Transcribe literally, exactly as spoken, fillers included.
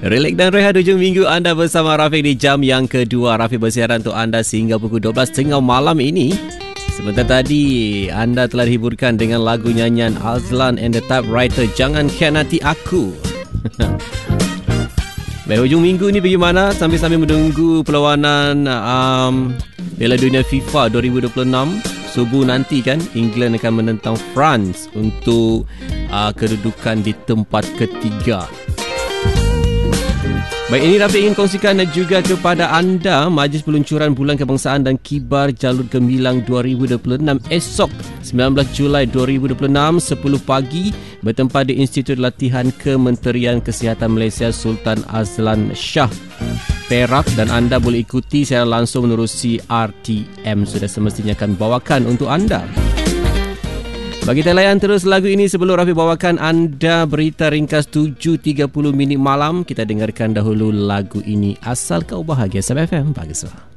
Relax dan rehat hujung minggu anda bersama Rafiq di jam yang kedua. Rafiq bersiaran untuk anda sehingga pukul dua belas tiga puluh malam ini. Sebentar tadi anda telah dihiburkan dengan lagu nyanyian Azlan and the Typewriter, Jangan Khianati Aku. Baik, hujung minggu ni bagaimana? Sambil-sambil menunggu perlawanan um, Piala Dunia FIFA dua ribu dua puluh enam. Subuh nanti kan England akan menentang France untuk uh, kedudukan di tempat ketiga. Baik, ini Rafiq ingin kongsikan juga kepada anda Majlis Peluncuran Bulan Kebangsaan dan Kibar Jalur Gemilang dua ribu dua puluh enam esok sembilan belas Julai dua ribu dua puluh enam sepuluh pagi bertempat di Institut Latihan Kementerian Kesihatan Malaysia Sultan Azlan Shah, Perak, dan anda boleh ikuti secara langsung menerusi R T M. Sudah semestinya akan bawakan untuk anda. Bagi telayan terus lagu ini sebelum Rafiq bawakan anda berita ringkas tujuh tiga puluh minit malam, kita dengarkan dahulu lagu ini. Asal Kau Bahagia. Sabah F M, bagus lah.